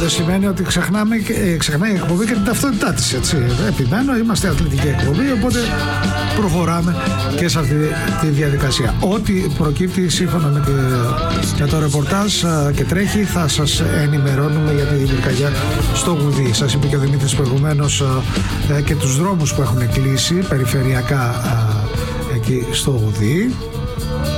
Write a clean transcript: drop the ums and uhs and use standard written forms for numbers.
δεν σημαίνει ότι ξεχνάει η εκπομπή και την ταυτότητά της, έτσι. Επιμένω, είμαστε αθλητική εκπομπή, οπότε προχωράμε και σε αυτή τη διαδικασία. Ό,τι προκύπτει σύμφωνα με το ρεπορτάζ και τρέχει, θα σας ενημερώνουμε για τη πυρκαγιά στο Γουδί. Σας είπε και ο Δημήτρης προηγουμένως και τους δρόμους που έχουν κλείσει περιφερειακά εκεί στο Γουδί.